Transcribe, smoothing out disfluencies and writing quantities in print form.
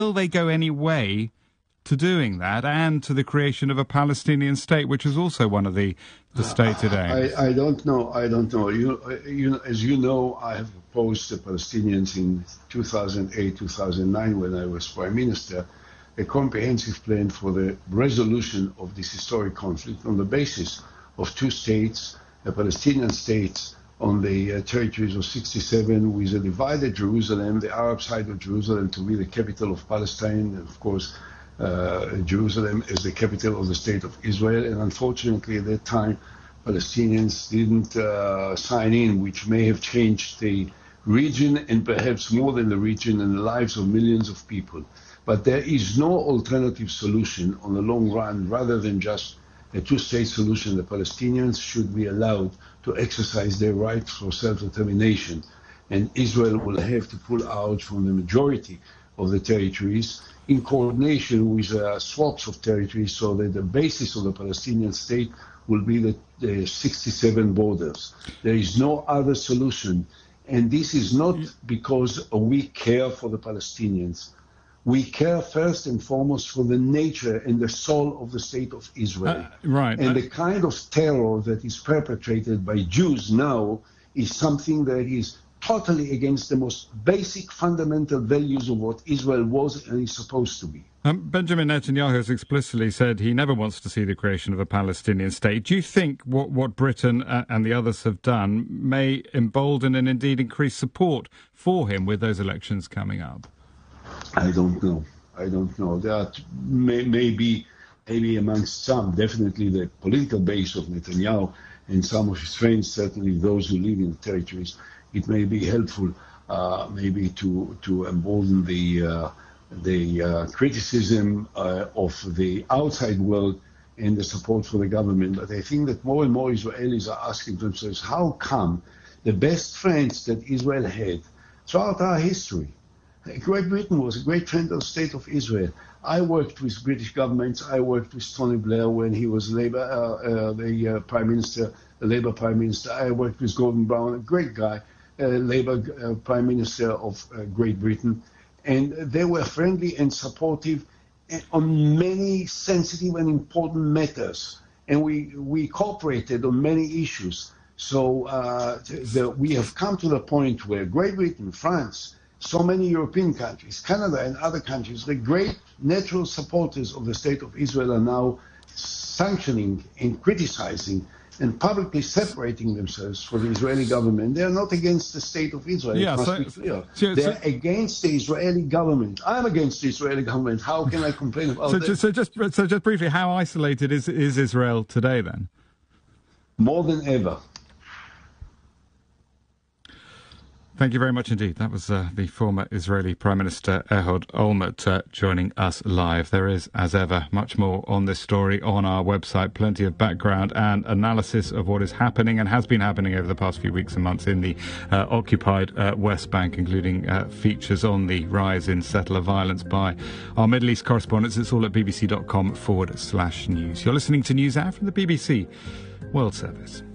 will they go any way to doing that and to the creation of a Palestinian state, which is also one of the stated aims? I don't know. As you know, I have opposed the Palestinians in 2008, 2009, when I was Prime Minister, a comprehensive plan for the resolution of this historic conflict on the basis of two states, a Palestinian state on the territories of 67 with a divided Jerusalem, the Arab side of Jerusalem to be the capital of Palestine, and of course Jerusalem as the capital of the state of Israel. And unfortunately at that time Palestinians didn't sign in, which may have changed the region and perhaps more than the region and the lives of millions of people. But there is no alternative solution on the long run rather than just a two-state solution. The Palestinians should be allowed to exercise their right for self-determination, and Israel will have to pull out from the majority of the territories in coordination with swaps of territories, so that the basis of the Palestinian state will be the 67 borders. There is no other solution, and this is not because we care for the Palestinians. We care first and foremost for the nature and the soul of the state of Israel. And the kind of terror that is perpetrated by Jews now is something that is totally against the most basic fundamental values of what Israel was and is supposed to be. Benjamin Netanyahu has explicitly said he never wants to see the creation of a Palestinian state. Do you think what Britain and the others have done may embolden and indeed increase support for him with those elections coming up? I don't know. There are maybe amongst some, definitely the political base of Netanyahu and some of his friends, certainly those who live in the territories, it may be helpful maybe to embolden the criticism of the outside world and the support for the government. But I think that more and more Israelis are asking themselves, how come the best friends that Israel had throughout our history, Great Britain was a great friend of the state of Israel. I worked with British governments. I worked with Tony Blair when he was the Prime Minister, the Labour Prime Minister. I worked with Gordon Brown, a great guy, Labour Prime Minister of Great Britain. And they were friendly and supportive on many sensitive and important matters. And we cooperated on many issues. So we have come to the point where Great Britain, France, so many European countries, Canada and other countries, the great natural supporters of the state of Israel are now sanctioning and criticizing and publicly separating themselves from the Israeli government. They are not against the state of Israel, it must be clear. They are against the Israeli government. I'm against the Israeli government. How can I complain about that? So just briefly, how isolated is Israel today then? More than ever. Thank you very much indeed. That was the former Israeli Prime Minister Ehud Olmert joining us live. There is, as ever, much more on this story on our website. Plenty of background and analysis of what is happening and has been happening over the past few weeks and months in the occupied West Bank, including features on the rise in settler violence by our Middle East correspondents. It's all at bbc.com/news. You're listening to NewsHour from the BBC World Service.